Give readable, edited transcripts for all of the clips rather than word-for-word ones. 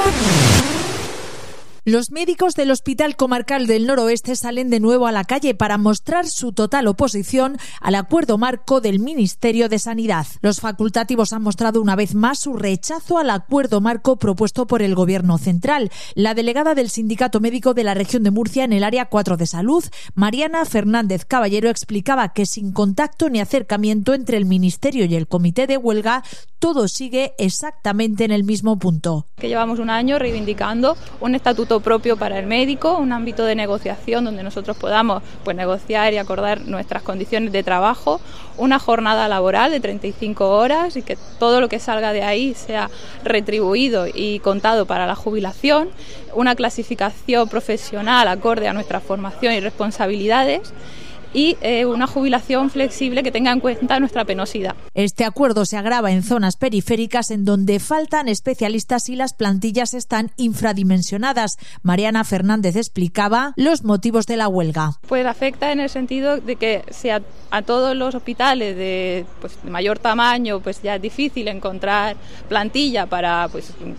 Los médicos del Hospital Comarcal del Noroeste salen de nuevo a la calle para mostrar su total oposición al acuerdo marco del Ministerio de Sanidad. Los facultativos han mostrado una vez más su rechazo al acuerdo marco propuesto por el Gobierno central. La delegada del Sindicato Médico de la Región de Murcia en el Área 4 de Salud, Mariana Fernández Caballero, explicaba que sin contacto ni acercamiento entre el Ministerio y el Comité de Huelga, todo sigue exactamente en el mismo punto. Que llevamos un año reivindicando un estatuto propio para el médico, un ámbito de negociación donde nosotros podamos negociar y acordar nuestras condiciones de trabajo, una jornada laboral de 35 horas y que todo lo que salga de ahí sea retribuido y contado para la jubilación, una clasificación profesional acorde a nuestra formación y responsabilidades, y una jubilación flexible que tenga en cuenta nuestra penosidad. Este acuerdo se agrava en zonas periféricas en donde faltan especialistas y las plantillas están infradimensionadas. Mariana Fernández explicaba los motivos de la huelga. Pues afecta en el sentido de que si a todos los hospitales de mayor tamaño ya es difícil encontrar plantilla para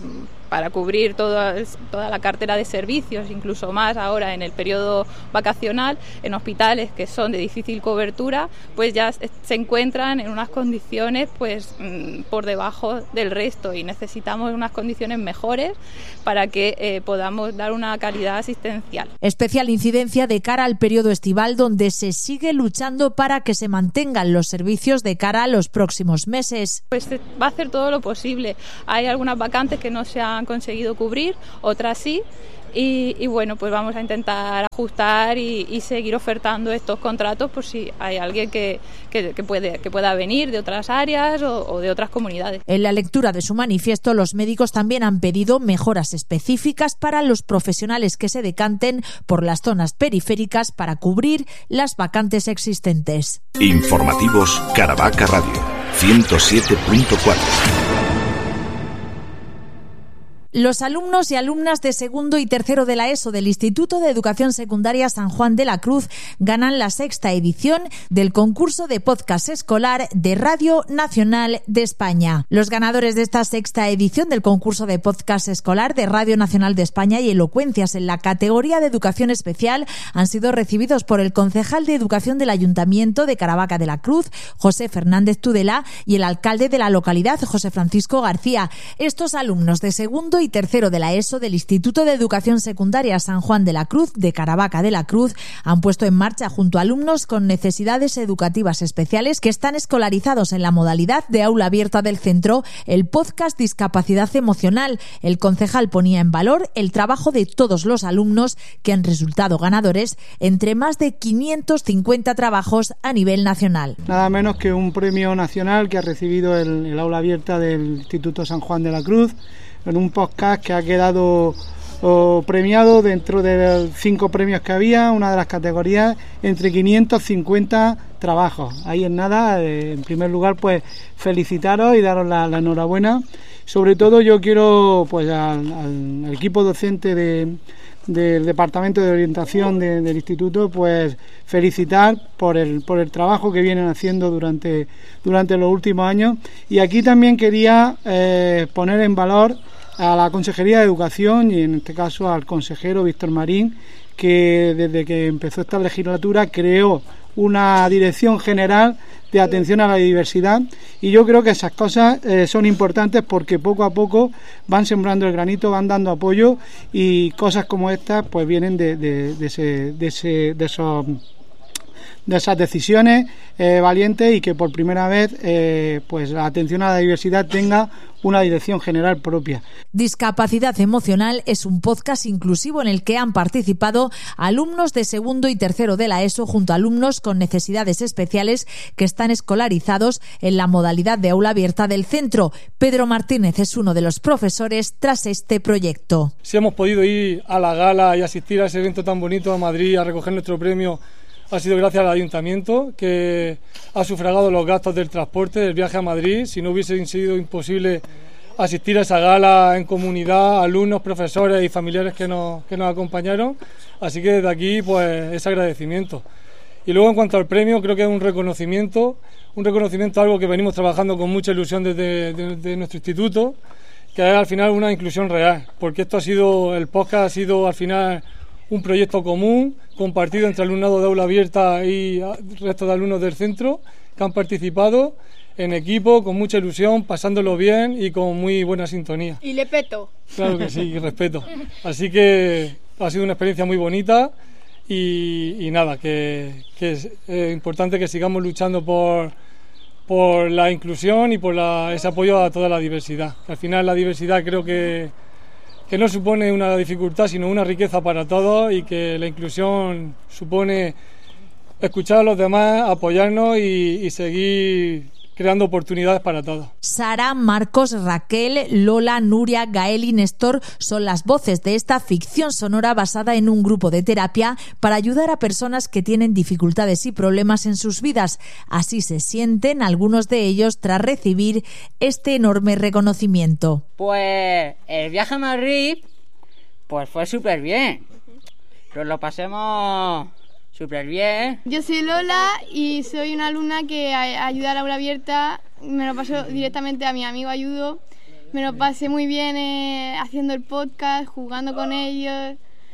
cubrir toda la cartera de servicios, incluso más ahora en el periodo vacacional, en hospitales que son de difícil cobertura, ya se encuentran en unas condiciones por debajo del resto y necesitamos unas condiciones mejores para que podamos dar una calidad asistencial. Especial incidencia de cara al periodo estival, donde se sigue luchando para que se mantengan los servicios de cara a los próximos meses. Se va a hacer todo lo posible. Hay algunas vacantes que no se han conseguido cubrir, otras sí, y vamos a intentar ajustar y seguir ofertando estos contratos por si hay alguien que pueda venir de otras áreas o de otras comunidades. En la lectura de su manifiesto, los médicos también han pedido mejoras específicas para los profesionales que se decanten por las zonas periféricas para cubrir las vacantes existentes. Informativos Caravaca Radio 107.4. Los alumnos y alumnas de segundo y tercero de la ESO del Instituto de Educación Secundaria San Juan de la Cruz ganan la 6ª edición del concurso de podcast escolar de Radio Nacional de España. Los ganadores de esta 6ª edición del concurso de podcast escolar de Radio Nacional de España y elocuencias en la categoría de educación especial han sido recibidos por el concejal de Educación del Ayuntamiento de Caravaca de la Cruz, José Fernández Tudela, y el alcalde de la localidad, José Francisco García. Estos alumnos de segundo y tercero de la ESO del Instituto de Educación Secundaria San Juan de la Cruz de Caravaca de la Cruz han puesto en marcha junto a alumnos con necesidades educativas especiales que están escolarizados en la modalidad de aula abierta del centro el podcast Discapacidad Emocional. El concejal ponía en valor el trabajo de todos los alumnos que han resultado ganadores entre más de 550 trabajos a nivel nacional. Nada menos que un premio nacional que ha recibido el aula abierta del Instituto San Juan de la Cruz en un podcast que ha quedado premiado dentro de 5 premios que había, una de las categorías entre 550 trabajos. Ahí en nada, en primer lugar felicitaros y daros la enhorabuena. Sobre todo yo quiero al equipo docente del Departamento de Orientación del Instituto felicitar por el trabajo que vienen haciendo durante los últimos años. Y aquí también quería poner en valor a la Consejería de Educación y en este caso al consejero Víctor Marín, que desde que empezó esta legislatura creó una dirección general de atención a la diversidad, y yo creo que esas cosas son importantes porque poco a poco van sembrando el granito, van dando apoyo, y cosas como estas vienen de esas decisiones valientes, y que por primera vez la atención a la diversidad tenga una dirección general propia. Discapacidad Emocional es un podcast inclusivo en el que han participado alumnos de segundo y tercero de la ESO junto a alumnos con necesidades especiales que están escolarizados en la modalidad de aula abierta del centro. Pedro Martínez es uno de los profesores tras este proyecto. Si hemos podido ir a la gala y asistir a ese evento tan bonito a Madrid a recoger nuestro premio, ha sido gracias al Ayuntamiento, que ha sufragado los gastos del transporte, del viaje a Madrid. Si no hubiese sido imposible asistir a esa gala en comunidad, alumnos, profesores y familiares que nos acompañaron. Así que desde aquí ese agradecimiento. Y luego en cuanto al premio, creo que es un reconocimiento a algo que venimos trabajando con mucha ilusión desde nuestro instituto, que es al final una inclusión real, porque el podcast ha sido al final un proyecto común, compartido entre alumnado de aula abierta y resto de alumnos del centro, que han participado en equipo, con mucha ilusión, pasándolo bien y con muy buena sintonía. Y le peto. Claro que sí, y respeto. Así que ha sido una experiencia muy bonita y nada, que es importante que sigamos luchando por la inclusión y por ese apoyo a toda la diversidad. Que al final la diversidad creo que no supone una dificultad, sino una riqueza para todos, y que la inclusión supone escuchar a los demás, apoyarnos y seguir creando oportunidades para todos. Sara, Marcos, Raquel, Lola, Nuria, Gael y Néstor son las voces de esta ficción sonora basada en un grupo de terapia para ayudar a personas que tienen dificultades y problemas en sus vidas. Así se sienten algunos de ellos tras recibir este enorme reconocimiento. Pues el viaje a Madrid pues fue súper bien. Nos lo pasemos súper bien. Yo soy Lola y soy una alumna que ayuda a la aula abierta. Me lo paso directamente a mi amigo Ayudo. Me lo pasé muy bien haciendo el podcast, jugando con ellos,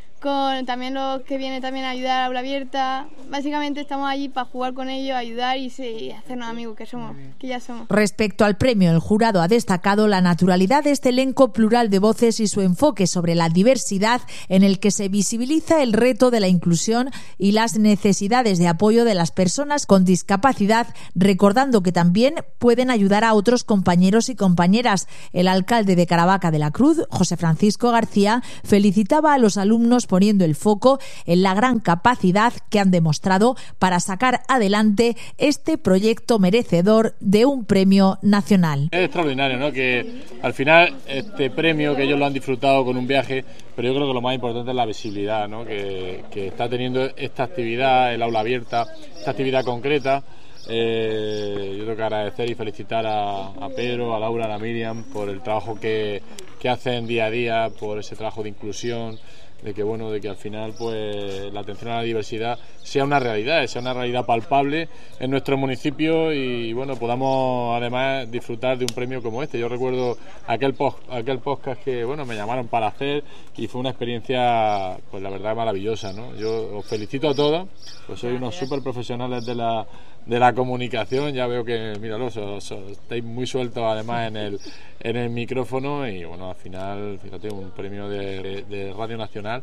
con también los que vienen también a ayudar a la aula abierta. Básicamente estamos allí para jugar con ellos, ayudar y hacernos amigos que ya somos. Respecto al premio, el jurado ha destacado la naturalidad de este elenco plural de voces y su enfoque sobre la diversidad, en el que se visibiliza el reto de la inclusión y las necesidades de apoyo de las personas con discapacidad, recordando que también pueden ayudar a otros compañeros y compañeras. El alcalde de Caravaca de la Cruz, José Francisco García, felicitaba a los alumnos poniendo el foco en la gran capacidad que han demostrado para sacar adelante este proyecto merecedor de un premio nacional. Es extraordinario, ¿no? Que al final este premio, que ellos lo han disfrutado con un viaje, pero yo creo que lo más importante es la visibilidad, ¿no? Que está teniendo esta actividad, el aula abierta, esta actividad concreta. Yo tengo que agradecer y felicitar a Pedro, a Laura, a Miriam por el trabajo que hacen día a día, por ese trabajo de inclusión, de que al final pues la atención a la diversidad sea una realidad palpable en nuestro municipio y bueno, podamos además disfrutar de un premio como este. Yo recuerdo aquel podcast que bueno, me llamaron para hacer y fue una experiencia pues la verdad maravillosa, ¿no? Yo os felicito a todos, pues sois unos súper profesionales de la comunicación. Ya veo que, míralo, estáis muy sueltos además en el micrófono y bueno, al final, fíjate, un premio de Radio Nacional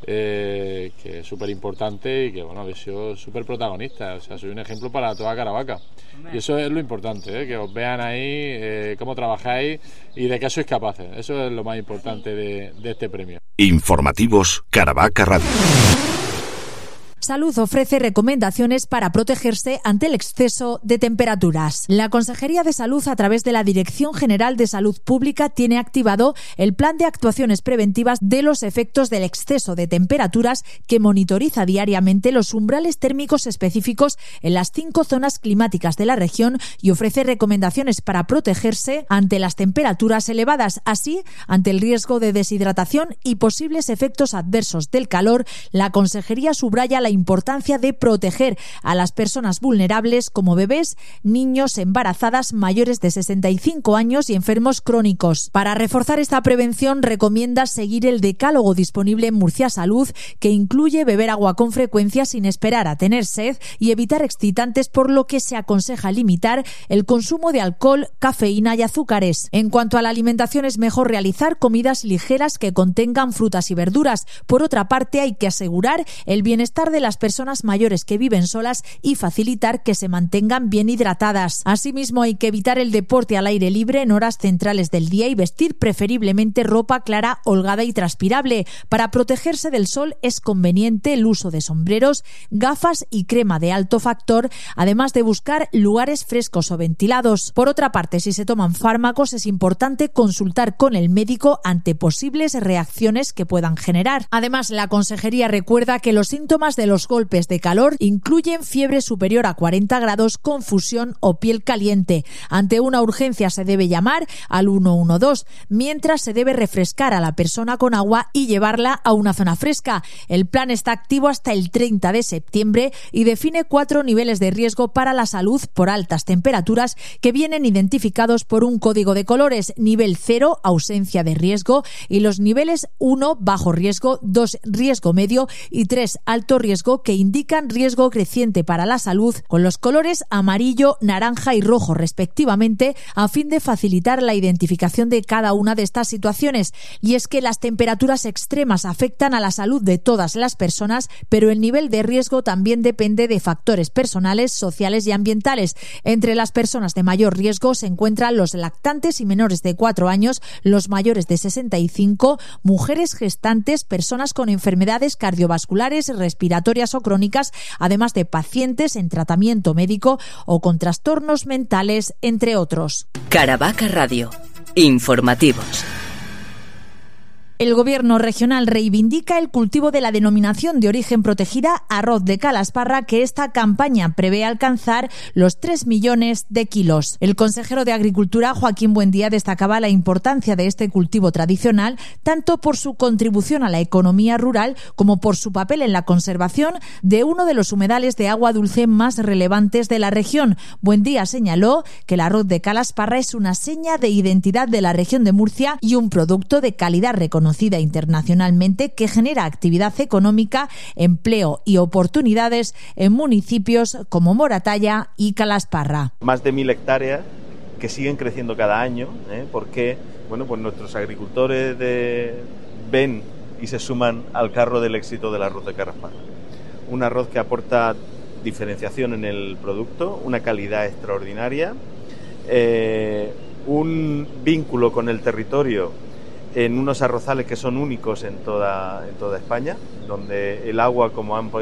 que es súper importante y que bueno, habéis sido súper protagonistas, o sea, soy un ejemplo para toda Caravaca y eso es lo importante, que os vean ahí cómo trabajáis y de qué sois capaces. Eso es lo más importante de este premio. Informativos Caravaca Radio. Salud ofrece recomendaciones para protegerse ante el exceso de temperaturas. La Consejería de Salud, a través de la Dirección General de Salud Pública, tiene activado el plan de actuaciones preventivas de los efectos del exceso de temperaturas, que monitoriza diariamente los umbrales térmicos específicos en las 5 zonas climáticas de la región y ofrece recomendaciones para protegerse ante las temperaturas elevadas. Así, ante el riesgo de deshidratación y posibles efectos adversos del calor, la Consejería subraya la importancia de proteger a las personas vulnerables como bebés, niños, embarazadas, mayores de 65 años y enfermos crónicos. Para reforzar esta prevención, recomienda seguir el decálogo disponible en Murcia Salud, que incluye beber agua con frecuencia sin esperar a tener sed y evitar excitantes, por lo que se aconseja limitar el consumo de alcohol, cafeína y azúcares. En cuanto a la alimentación, es mejor realizar comidas ligeras que contengan frutas y verduras. Por otra parte, hay que asegurar el bienestar de las personas mayores que viven solas y facilitar que se mantengan bien hidratadas. Asimismo, hay que evitar el deporte al aire libre en horas centrales del día y vestir preferiblemente ropa clara, holgada y transpirable. Para protegerse del sol es conveniente el uso de sombreros, gafas y crema de alto factor, además de buscar lugares frescos o ventilados. Por otra parte, si se toman fármacos, es importante consultar con el médico ante posibles reacciones que puedan generar. Además, la Consejería recuerda que los síntomas de los Los golpes de calor incluyen fiebre superior a 40 grados, confusión o piel caliente. Ante una urgencia se debe llamar al 112, mientras se debe refrescar a la persona con agua y llevarla a una zona fresca. El plan está activo hasta el 30 de septiembre y define 4 niveles de riesgo para la salud por altas temperaturas que vienen identificados por un código de colores: nivel 0, ausencia de riesgo, y los niveles 1, bajo riesgo, 2, riesgo medio y 3, alto riesgo, que indican riesgo creciente para la salud, con los colores amarillo, naranja y rojo respectivamente, a fin de facilitar la identificación de cada una de estas situaciones. Y es que las temperaturas extremas afectan a la salud de todas las personas, pero el nivel de riesgo también depende de factores personales, sociales y ambientales. Entre las personas de mayor riesgo se encuentran los lactantes y menores de 4 años, los mayores de 65, mujeres gestantes, personas con enfermedades cardiovasculares, respiratorias o crónicas, además de pacientes en tratamiento médico o con trastornos mentales, entre otros. Caravaca Radio. Informativos. El Gobierno regional reivindica el cultivo de la denominación de origen protegida arroz de Calasparra, que esta campaña prevé alcanzar los 3 millones de kilos. El consejero de Agricultura, Joaquín Buendía, destacaba la importancia de este cultivo tradicional, tanto por su contribución a la economía rural como por su papel en la conservación de uno de los humedales de agua dulce más relevantes de la región. Buendía señaló que el arroz de Calasparra es una seña de identidad de la región de Murcia y un producto de calidad reconocida internacionalmente, que genera actividad económica, empleo y oportunidades en municipios como Moratalla y Calasparra. Más de 1.000 hectáreas que siguen creciendo cada año, porque pues nuestros agricultores ven y se suman al carro del éxito del arroz de Calasparra. Un arroz que aporta diferenciación en el producto, una calidad extraordinaria, un vínculo con el territorio en unos arrozales que son únicos en toda España, donde el agua, como han podido